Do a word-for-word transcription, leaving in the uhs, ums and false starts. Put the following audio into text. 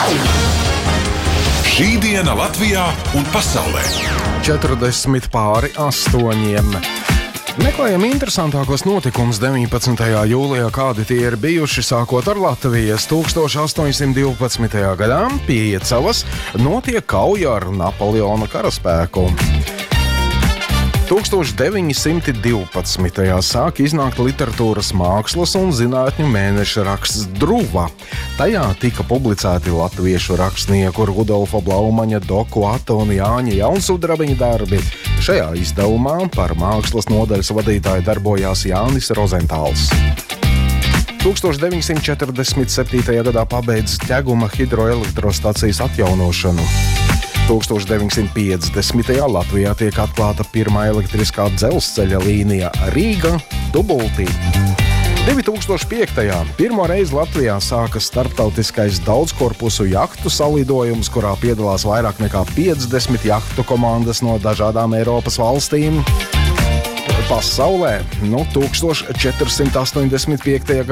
Šī diena Latvijā un pasaulē. četrdesmit pāri astoņiem. Meklējam interesantākos notikumus deviņpadsmitajā jūlijā, kādi tie ir bijuši, sākot ar Latvijas tūkstoš astoņsimt divpadsmitajā gadā pie Iecavas notiek kauja ar Napoleona karaspēku. tūkstoš deviņsimt divpadsmitajā sāk iznākt literatūras mākslas un zinātņu mēneša raksts Druva. Tajā tika publicēti latviešu rakstnieku Rudolfa Blaumaņa, Doku Ata un Jāņa Jaunsudrabiņa darbi. Šajā izdevumā par mākslas nodaļas vadītāju darbojās Jānis Rozentāls. tūkstoš deviņsimt četrdesmit septītajā gadā pabeidz Ķeguma hidroelektrostacijas atjaunošanu. tūkstoš deviņsimt piecdesmitajā Latvijā tiek atklāta pirmā elektriskā dzelzceļa līnija Rīga–Dubultī. divi tūkstoši piektajā pirmo reizi Latvijā sākas starptautiskais daudzkorpusu jahtu salidojums, kurā piedalās vairāk nekā piecdesmit jahtu komandas no dažādām Eiropas valstīm. Pasaulē nu, tūkstoš četrsimt astoņdesmit piektajā